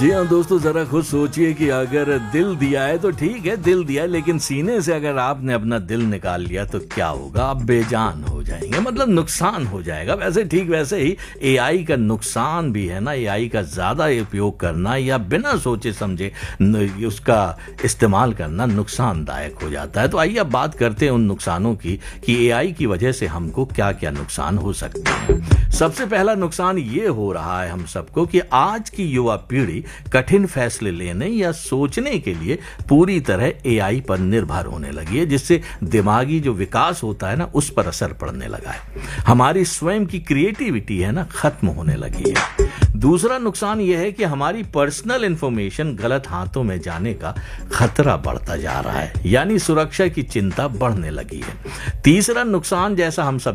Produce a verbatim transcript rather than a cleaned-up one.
जी हाँ दोस्तों, जरा खुद सोचिए कि अगर दिल दिया है तो ठीक है, दिल दिया है, लेकिन सीने से अगर आपने अपना दिल निकाल लिया तो क्या होगा? आप बेजान हो जाएंगे, मतलब नुकसान हो जाएगा। वैसे ठीक वैसे ही एआई का नुकसान भी है ना। एआई का ज्यादा उपयोग करना या बिना सोचे समझे उसका इस्तेमाल करना नुकसानदायक हो जाता है। तो आइए अब बात करते हैं उन नुकसानों की कि एआई की वजह से हमको क्या क्या नुकसान हो सकते हैं। सबसे पहला नुकसान ये हो रहा है हम सबको कि आज की युवा पीढ़ी कठिन फैसले लेने या सोचने के लिए पूरी तरह एआई पर निर्भर होने लगी है, जिससे दिमागी जो विकास होता है ना, उस पर असर पड़ने लगा है। हमारी स्वयं की क्रिएटिविटी है ना, खत्म होने लगी है। दूसरा नुकसान यह है कि हमारी पर्सनल इंफॉर्मेशन गलत हाथों में जाने का खतरा बढ़ता जा रहा है, यानी सुरक्षा की चिंता बढ़ने लगी है। तीसरा नुकसान, जैसा हम सब